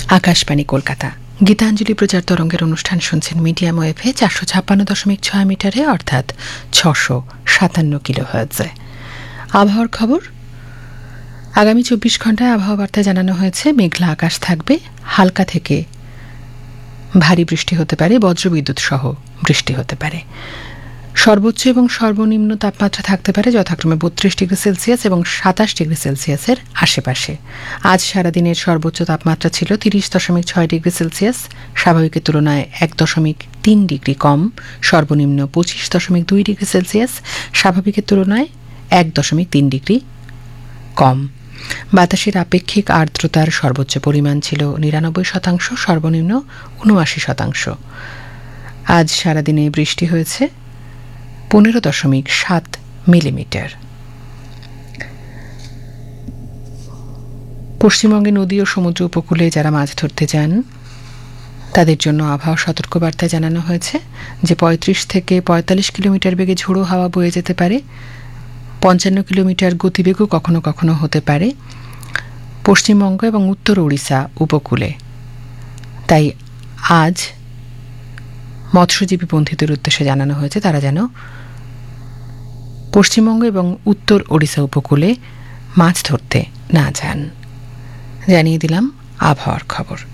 আকাশবাণী কলকাতা গীতাঞ্জলি প্রচার তরঙ্গের অনুষ্ঠান শুনছেন মিডিয়াম ওয়েভে 456.6 মিটারে অর্থাৎ 657 কিলোহার্টজে। আবহাওয়ার খবর। আগামী 24 ঘন্টায় আবহাওয়া বার্তায় জানানো হয়েছে মেঘলা আকাশ থাকবে, হালকা থেকে ভারী বৃষ্টি হতে পারে, বজ্রবিদ্যুৎ সহ বৃষ্টি হতে পারে। সর্বোচ্চ এবং সর্বনিম্ন তাপমাত্রা থাকতে পারে যথাক্রমে 32 ডিগ্রি সেলসিয়াস এবং 27 ডিগ্রি সেলসিয়াসের আশেপাশে। আজ সারাদিনের সর্বোচ্চ তাপমাত্রা ছিল 30.6 ডিগ্রি সেলসিয়াস, স্বাভাবিকের তুলনায় 1.3 ডিগ্রি কম। সর্বনিম্ন 25.2 ডিগ্রি সেলসিয়াস, স্বাভাবিকের তুলনায় 1.3 ডিগ্রি কম। বাতাসের আপেক্ষিক আর্দ্রতার সর্বোচ্চ পরিমাণ ছিল 99%, সর্বনিম্ন 79%। আজ সারাদিনে বৃষ্টি হয়েছে 15.7 মিলিমিটার। পশ্চিমবঙ্গে নদী ও সমুদ্র উপকূলে যারা মাছ ধরতে যান তাদের জন্য আবহাওয়া সতর্কবার্তায় জানানো হয়েছে যে 35 থেকে 45 কিলোমিটার বেগে ঝোড়ো হাওয়া বয়ে যেতে পারে। 55 কিলোমিটার গতিবেগও কখনো কখনো হতে পারে পশ্চিমবঙ্গ এবং উত্তর ওড়িশা উপকূলে। তাই আজ মৎস্যজীবী বন্ধুদের উদ্দেশ্যে জানানো হয়েছে তারা যেন পশ্চিমবঙ্গ এবং উত্তর ওড়িশা উপকূলে মাছ ধরতে না যান। জানিয়ে দিলাম আবহাওয়ার খবর।